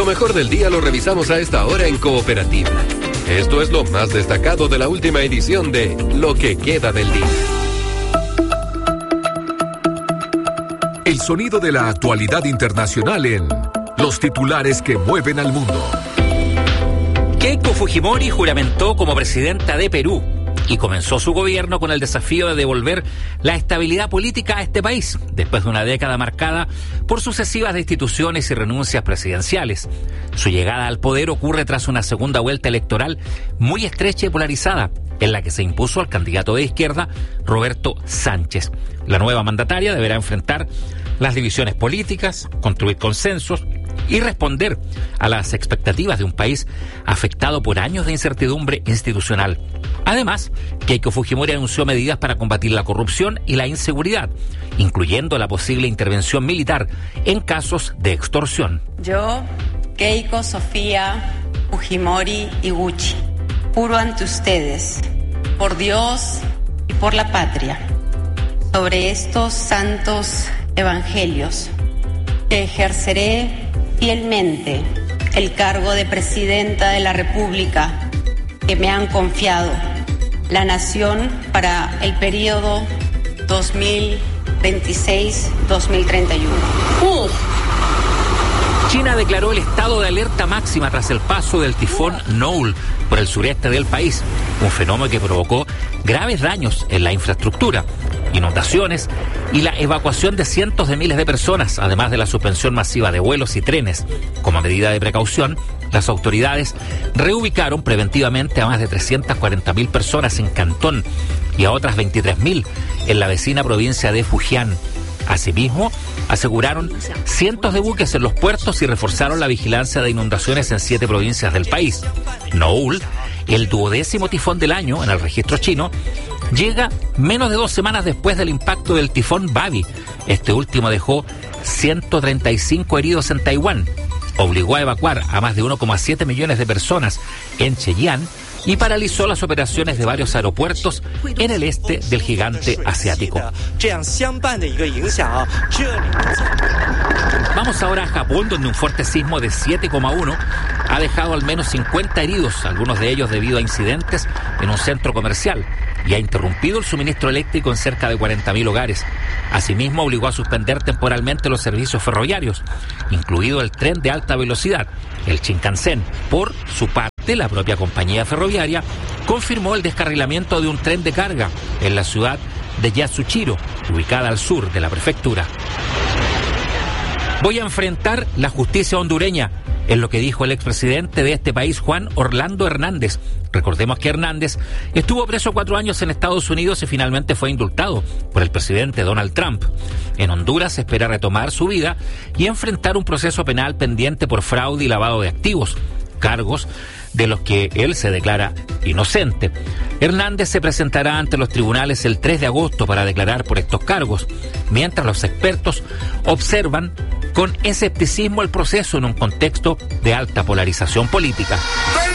mejor del día lo revisamos a esta hora en Cooperativa. Esto es lo más destacado de la última edición de Lo que queda del día. El sonido de la actualidad internacional en Los titulares que mueven al mundo. Keiko Fujimori juramentó como presidenta de Perú y comenzó su gobierno con el desafío de devolver la estabilidad política a este país, después de una década marcada por sucesivas destituciones y renuncias presidenciales. Su llegada al poder ocurre tras una segunda vuelta electoral muy estrecha y polarizada, en la que se impuso al candidato de izquierda, Roberto Sánchez. La nueva mandataria deberá enfrentar las divisiones políticas, construir consensos y responder a las expectativas de un país afectado por años de incertidumbre institucional. Además, Keiko Fujimori anunció medidas para combatir la corrupción y la inseguridad, incluyendo la posible intervención militar en casos de extorsión. Yo, Keiko Sofía Fujimori Iguchi, juro ante ustedes, por Dios y por la patria, sobre estos santos evangelios, que ejerceré fielmente el cargo de presidenta de la República que me han confiado la nación para el periodo 2026-2031. China declaró el estado de alerta máxima tras el paso del tifón Noul por el sureste del país, un fenómeno que provocó graves daños en la infraestructura, inundaciones y la evacuación de cientos de miles de personas, además de la suspensión masiva de vuelos y trenes. Como medida de precaución, las autoridades reubicaron preventivamente a más de 340.000 personas en Cantón y a otras 23.000 en la vecina provincia de Fujian. Asimismo, aseguraron cientos de buques en los puertos y reforzaron la vigilancia de inundaciones en 7 provincias del país. Noul, el 12º tifón del año en el registro chino, llega menos de 2 semanas después del impacto del tifón Babi. Este último dejó 135 heridos en Taiwán, obligó a evacuar a más de 1,7 millones de personas en Cheyenne y paralizó las operaciones de varios aeropuertos en el este del gigante asiático. Vamos ahora a Japón, donde un fuerte sismo de 7,1 ha dejado al menos 50 heridos, algunos de ellos debido a incidentes en un centro comercial, y ha interrumpido el suministro eléctrico en cerca de 40.000 hogares. Asimismo, obligó a suspender temporalmente los servicios ferroviarios, incluido el tren de alta velocidad, el Shinkansen. Por su parte, la propia compañía ferroviaria confirmó el descarrilamiento de un tren de carga en la ciudad de Yasuchiro, ubicada al sur de la prefectura. Voy a enfrentar la justicia hondureña, es lo que dijo el expresidente de este país, Juan Orlando Hernández. Recordemos que Hernández estuvo preso 4 años en Estados Unidos y finalmente fue indultado por el presidente Donald Trump. En Honduras espera retomar su vida y enfrentar un proceso penal pendiente por fraude y lavado de activos, cargos de los que él se declara inocente. Hernández se presentará ante los tribunales el 3 de agosto para declarar por estos cargos, mientras los expertos observan con escepticismo el proceso en un contexto de alta polarización política.